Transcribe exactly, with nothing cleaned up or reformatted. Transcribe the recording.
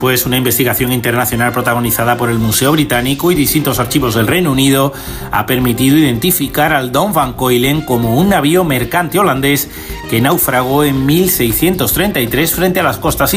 Pues una investigación internacional protagonizada por el Museo Británico y distintos archivos del Reino Unido ha permitido identificar al Don van Coilen como un navío mercante holandés que naufragó en mil seiscientos treinta y tres frente a las costas